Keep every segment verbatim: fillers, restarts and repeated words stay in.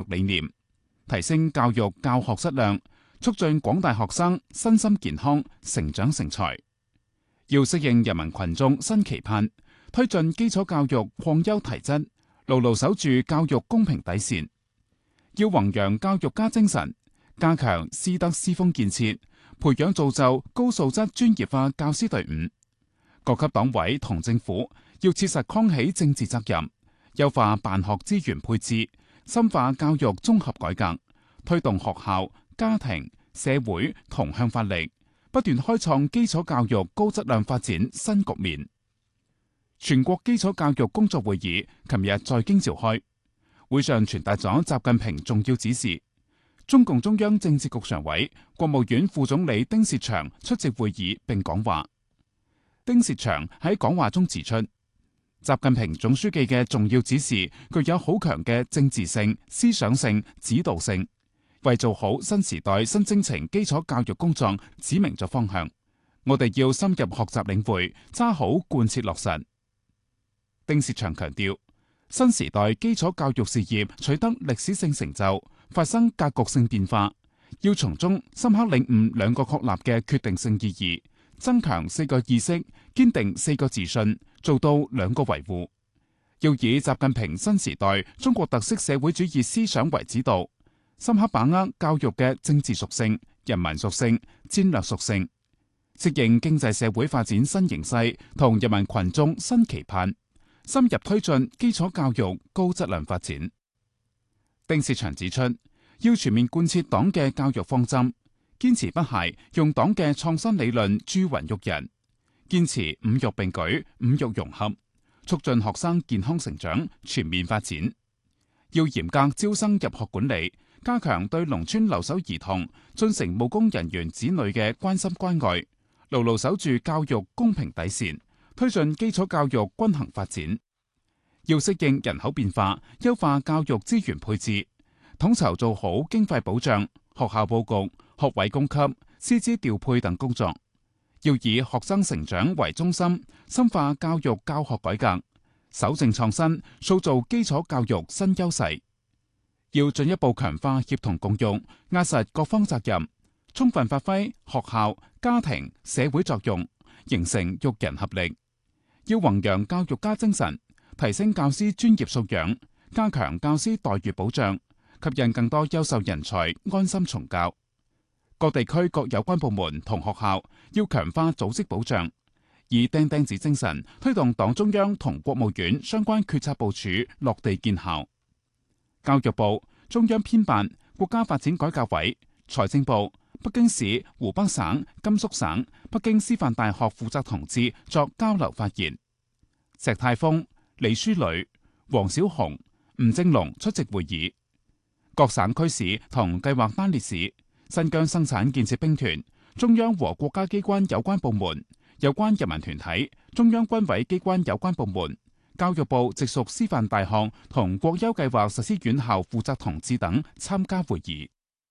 理念，提升教育教學質量，促進廣大學生身心健康、成長成才。要適應人民群眾新期盼，推進基礎教育擴優提質，牢牢守住教育公平底線。要弘揚教育家精神，加強師德師風建設，培養造就高素質專業化教師隊伍。各級黨委同政府要切實扛起政治責任，優化辦學資源配置，深化教育綜合改革，推動學校、家庭、社會同向發力，不斷開創基礎教育高質量發展新局面。全國基礎教育工作會議琴日在京召開，會上傳達咗習近平重要指示。中共中央政治局常委、國務院副總理丁薛祥出席會議並講話。丁薛祥喺講話中指出，習近平總書記嘅重要指示具有好強嘅政治性、思想性、指導性，為做好新時代新征程基礎教育工作指明咗方向。我哋要深入學習領會，揸好貫徹落實。丁薛祥強調，新時代基礎教育事業取得歷史性成就，發生格局性變化，要從中深刻領悟兩個確立嘅決定性意義，增強四個意識，堅定四個自信，做到兩個維護。要以習近平新時代中國特色社會主義思想為指導，深刻把握教育嘅政治屬性、人民屬性、戰略屬性，適應經濟社會發展新形勢同人民群眾新期盼，深入推進基礎教育高質量發展。丁薛祥指出，要全面貫徹黨嘅教育方針，堅持不懈用黨嘅創新理論鑄芸育人，堅持五育並舉、五育融合，促進學生健康成長、全面發展。要嚴格招生入學管理，加強對農村留守兒童、進城務工人員子女嘅關心關愛，牢牢守住教育公平底線，推進基礎教育均衡發展。要適應人口變化，優化教育資源配置，統籌做好經費保障、學校佈局、學位供給、師資調配等工作。要以學生成長為中心，深化教育教學改革，守正創新，塑造基礎教育新優勢。要進一步強化協同共用，壓實各方責任，充分發揮學校、家庭、社會作用，形成育人合力。要弘揚教育家精神，提升教師專業素養，加強教師待遇保障，吸引更多優秀人才安心從教。各地區各有關部門同學校要強化組織保障，以釘釘子精神推動黨中央同國務院相關決策部署落地見效。教育部、中央編辦、國家發展改革委、財政部、北京市、湖北省、甘肅省、北京師範大學負責同志作交流發言。石泰峰、李書磊、黃小紅、吳正龍出席會議。各省區市同計劃單列市、新疆生產建設兵團、中央和國家機關有關部門、有關人民團體、中央軍委機關有關部門、教育部直屬師範大學同國優計劃實施院校負責同志等參加會議。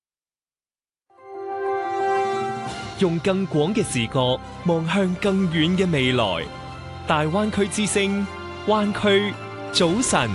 用更廣嘅視角望向更遠嘅未來，大灣區之聲，灣區早晨。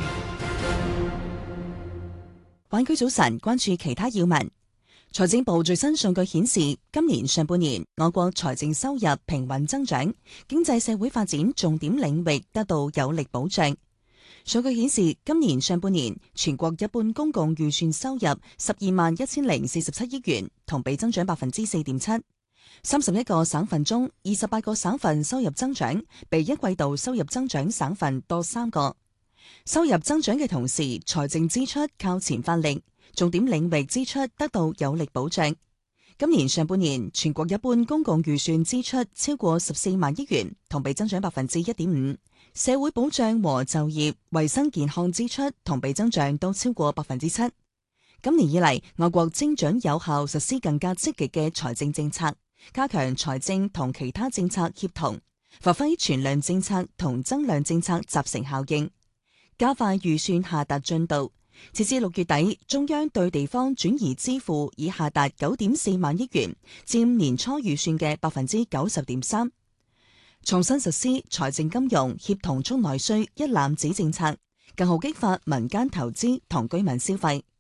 灣區早晨，關注其他要聞。財政部最新數據顯示，今年上半年我國財政收入平穩增長，經濟社會發展重點領域得到有力保障。數據顯示，今年上半年全國一般公共預算收入十二萬一千零四十七億元，同比增長百分之四點七。三十一個省份中，二十八個省份收入增長，比一季度收入增長省份多三個。收入增長嘅同時，財政支出靠前發力，重點領域支出得到有力保障。今年上半年，全國一般公共預算支出超過十四萬億元，同比增長百分之一點五。社會保障和就業、衛生健康支出同比增長都超過百分之七。今年以嚟，我國精準有效實施更加積極嘅財政政策，加強財政同其他政策協同，發揮存量政策同增量政策集成效應，加快預算下達進度。截至六月底，中央對地方轉移支付已下達九點四萬億元，佔年初預算嘅百分之九十點三。創新實施財政金融協同促內需一攬子政策，更好激發民間投資同居民消費。